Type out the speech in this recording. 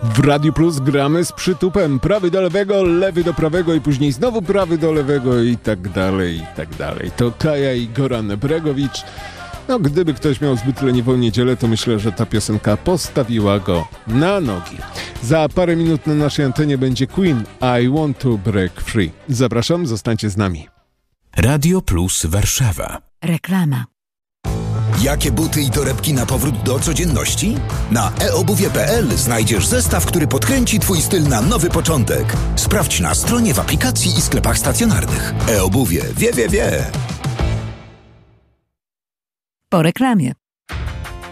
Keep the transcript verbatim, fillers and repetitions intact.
W Radiu Plus gramy z przytupem prawy do lewego, lewy do prawego i później znowu prawy do lewego i tak dalej, i tak dalej. To Kaja i Goran Bregowicz. No, gdyby ktoś miał zbyt leniwą niedzielę, to myślę, że ta piosenka postawiła go na nogi. Za parę minut na naszej antenie będzie Queen, I Want to Break Free. Zapraszam, zostańcie z nami. Radio Plus Warszawa. Reklama. Jakie buty i torebki na powrót do codzienności? Na e obuwie kropka pe el znajdziesz zestaw, który podkręci Twój styl na nowy początek. Sprawdź na stronie, w aplikacji i sklepach stacjonarnych. e-obuwie. Wie, wie, wie. Po reklamie.